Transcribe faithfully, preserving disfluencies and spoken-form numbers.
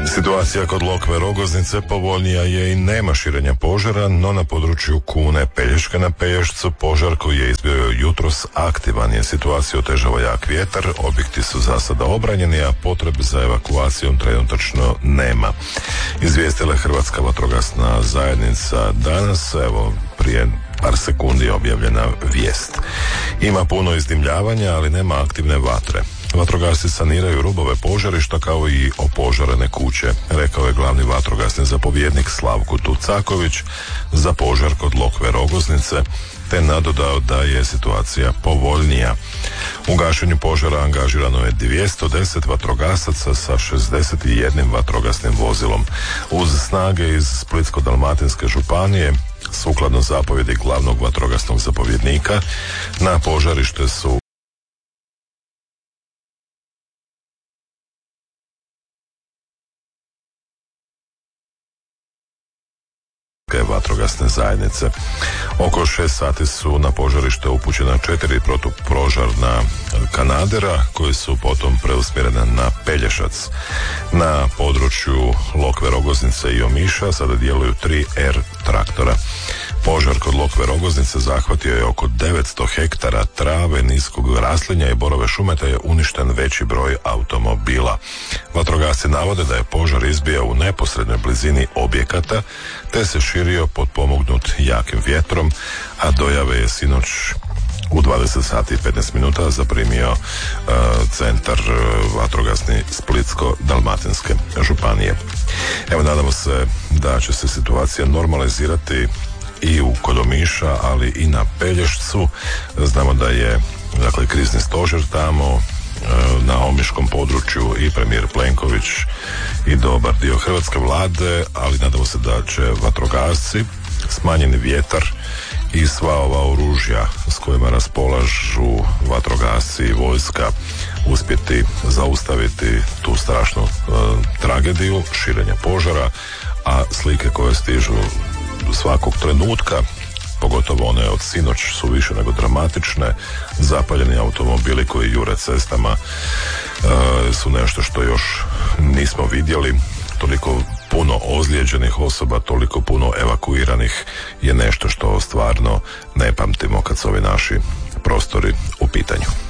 Situacija kod Lokve Rogoznice povoljnija je i nema širenja požara, no na području Kune Pelješka na Pelješcu požar koji je izbio jutros aktivan je. Situaciju otežava jak vjetar, objekti su za sada obranjeni, a potrebe za evakuacijom trenutačno nema. Izvijestila je Hrvatska vatrogasna zajednica danas, evo prije par sekundi je objavljena vijest. Ima puno izdimljavanja, ali nema aktivne vatre. Vatrogasci saniraju rubove požarišta kao i opožarene kuće, rekao je glavni vatrogasni zapovjednik Slavko Tucaković za požar kod Lokve Rogoznice, te nadodao da je situacija povoljnija. U gašenju požara angažirano je dvjesto deset vatrogasaca sa šezdeset jedan vatrogasnim vozilom. Uz snage iz Splitsko-dalmatinske županije, sukladno zapovjedi glavnog vatrogasnog zapovjednika, na požarište su vatrogasne zajednice. Oko šest sati su na požarište upućena četiri protupožarna kanadera koji su potom preusmjerena na Pelješac. Na području Lokve Rogoznice i Omiša sada djeluju tri R traktora. Požar kod Lokve Rogoznice zahvatio je oko devetsto hektara trave, niskog raslinja i borove šume, te je uništen veći broj automobila. Vatrogasci navode da je požar izbijao u neposrednoj blizini objekata, te se širio potpomognut jakim vjetrom, a dojave je sinoć u dvadeset sati i petnaest minuta zaprimio uh, centar uh, vatrogasni Splitsko-dalmatinske županije. Evo, nadamo se da će se situacija normalizirati i u kod Omiša, ali i na Pelješcu. Znamo da je dakle krizni stožer tamo na omiškom području i premijer Plenković i dobar dio hrvatske vlade, ali nadamo se da će vatrogasci, smanjeni vjetar i sva ova oružja s kojima raspolažu vatrogasci i vojska uspjeti zaustaviti tu strašnu uh, tragediju širenja požara, a slike koje stižu svakog trenutka, pogotovo one od sinoć, su više nego dramatične. Zapaljeni automobili koji jure cestama e, su nešto što još nismo vidjeli. Toliko puno ozlijeđenih osoba, toliko puno evakuiranih je nešto što stvarno ne pamtimo kad su ovi naši prostori u pitanju.